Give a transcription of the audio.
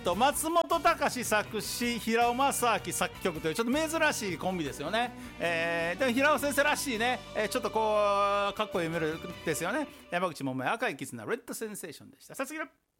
松本隆作詞、平尾正明作曲というちょっと珍しいコンビですよね。で平尾先生らしいね、ちょっとこうかっこいいメロディーですよね。山口百恵、赤い絆、レッドセンセーションでした。さあ次の